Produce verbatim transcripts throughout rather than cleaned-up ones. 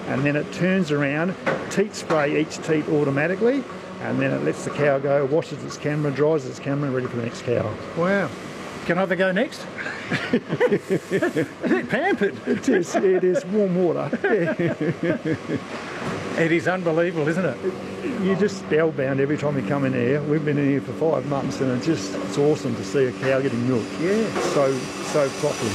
and then it turns around, teat spray each teat automatically, and then it lets the cow go, washes its camera, dries its camera, ready for the next cow. Wow. Can I have a go next? Is it pampered? It is, it is warm water. It is unbelievable, isn't it? You're just spellbound every time you come in here. We've been in here for five months and it's just, it's awesome to see a cow getting milk. Yeah. So, so properly.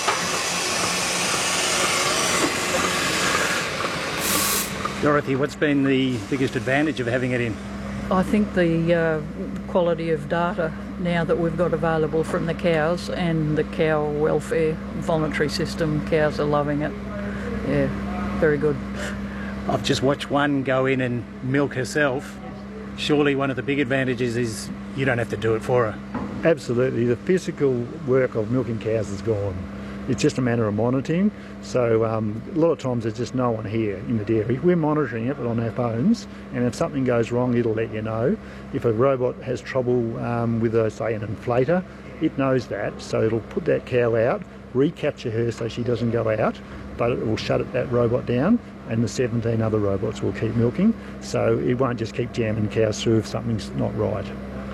Dorothy, what's been the biggest advantage of having it in? I think the uh, quality of data now that we've got available from the cows and the cow welfare voluntary system, cows are loving it. Yeah, very good. I've just watched one go in and milk herself. Surely one of the big advantages is you don't have to do it for her. Absolutely. The physical work of milking cows is gone. It's just a matter of monitoring. So um, a lot of times there's just no one here in the dairy. We're monitoring it on our phones, and if something goes wrong, it'll let you know. If a robot has trouble um, with, a, say, an inflator, it knows that, so it'll put that cow out, recapture her so she doesn't go out, but it will shut it, that robot down, and the seventeen other robots will keep milking. So it won't just keep jamming cows through if something's not right.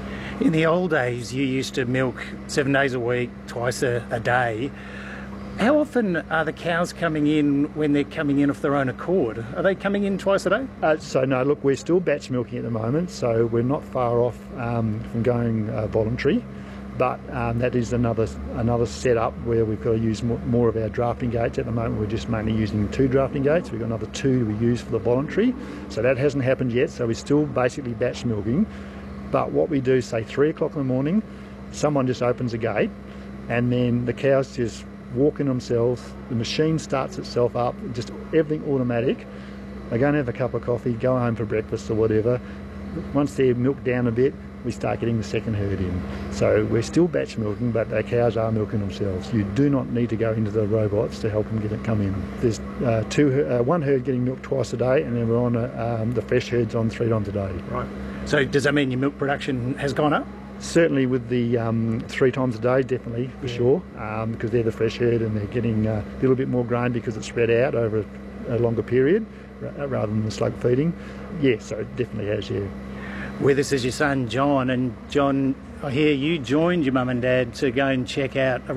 In the old days, you used to milk seven days a week, twice a, a day. How often are the cows coming in when they're coming in of their own accord? Are they coming in twice a day? Uh, so no, look, we're still batch milking at the moment, so we're not far off um, from going uh, voluntary. But um, that is another another setup where we've got to use more, more of our drafting gates. At the moment, we're just mainly using two drafting gates. We've got another two we use for the voluntary. So that hasn't happened yet. So we're still basically batch milking. But what we do, say three o'clock in the morning, someone just opens a gate, and then the cows just walk in themselves. The machine starts itself up, just everything automatic. They go and have a cup of coffee, go home for breakfast or whatever. Once they're milked down a bit, we start getting the second herd in. So we're still batch milking, but the cows are milking themselves. You do not need to go into the robots to help them get it come in. There's uh, two, uh, one herd getting milked twice a day, and then we're on a, um, the fresh herds on three times a day. Right. So does that mean your milk production has gone up? Certainly with the um, three times a day, definitely, for yeah. sure, um, because they're the fresh herd and they're getting uh, a little bit more grain because it's spread out over a, a longer period rather than the slug feeding. Yeah, so it definitely has, yeah. With us is your son John, and John, I hear you joined your mum and dad to go and check out a